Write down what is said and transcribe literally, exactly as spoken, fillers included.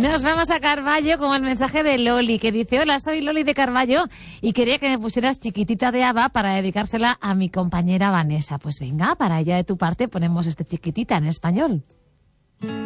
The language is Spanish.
Nos vamos a Carballo con el mensaje de Loli, que dice: hola, soy Loli de Carballo y quería que me pusieras Chiquitita de ABBA para dedicársela a mi compañera Vanessa. Pues venga, para ella de tu parte ponemos este Chiquitita en español.